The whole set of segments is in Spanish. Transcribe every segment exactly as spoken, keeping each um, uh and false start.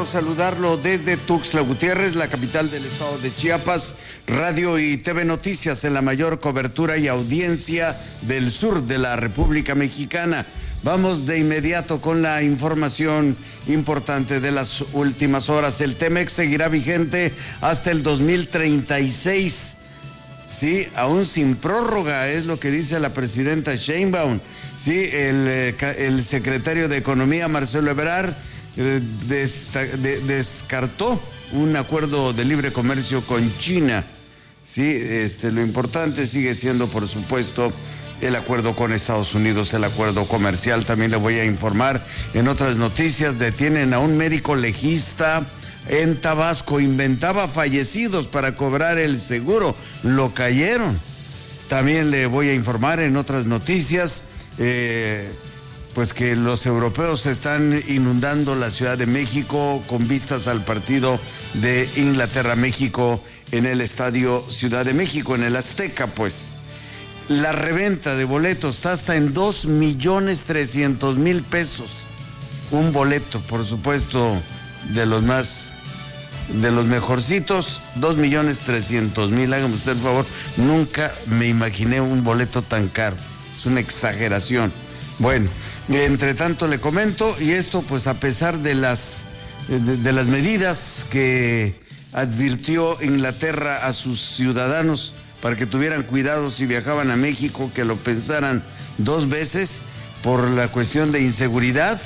gusto saludarlo desde Tuxtla Gutiérrez, la capital del estado de Chiapas. Radio y T V Noticias en la mayor cobertura y audiencia del sur de la República Mexicana. Vamos de inmediato con la información importante de las últimas horas. El T-MEX seguirá vigente hasta el dos mil treinta y seis. Sí, aún sin prórroga, es lo que dice la presidenta Sheinbaum. Sí, el, el secretario de Economía, Marcelo Ebrard, eh, desta, de, descartó un acuerdo de libre comercio con China. Sí, este, lo importante sigue siendo, por supuesto, el acuerdo con Estados Unidos, el acuerdo comercial. También le voy a informar en otras noticias. Detienen a un médico legista en Tabasco, inventaba fallecidos para cobrar el seguro, lo cayeron. También le voy a informar en otras noticias, eh, pues que los europeos están inundando la Ciudad de México con vistas al partido de Inglaterra-México en el Estadio Ciudad de México, en el Azteca, pues. La reventa de boletos está hasta en dos millones trescientos mil pesos. Un boleto, por supuesto, de los más, de los mejorcitos, dos millones trescientos mil. Hágame usted el favor, nunca me imaginé un boleto tan caro. Es una exageración. Bueno, entre tanto le comento, y esto pues a pesar de las, de, de las medidas que advirtió Inglaterra a sus ciudadanos para que tuvieran cuidado si viajaban a México, que lo pensaran dos veces por la cuestión de inseguridad.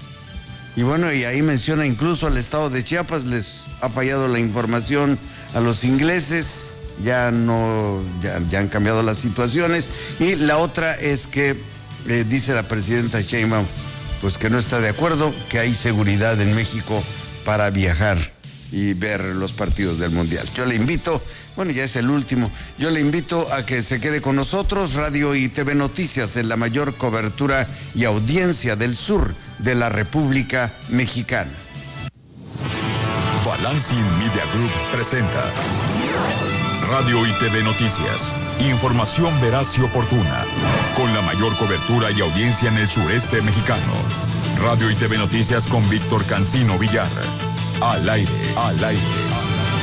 Y bueno, y ahí menciona incluso al estado de Chiapas, les ha fallado la información a los ingleses, ya no, ya, ya han cambiado las situaciones. Y la otra es que eh, dice la presidenta Sheinbaum, pues que no está de acuerdo, que hay seguridad en México para viajar y ver los partidos del Mundial. Yo le invito, bueno, ya es el último, yo le invito a que se quede con nosotros, Radio y T V Noticias, en la mayor cobertura y audiencia del sur de la República Mexicana. Balancing Media Group presenta Radio y T V Noticias, información veraz y oportuna, con la mayor cobertura y audiencia en el sureste mexicano. Radio y T V Noticias con Víctor Cancino Villar. Al aire, al aire.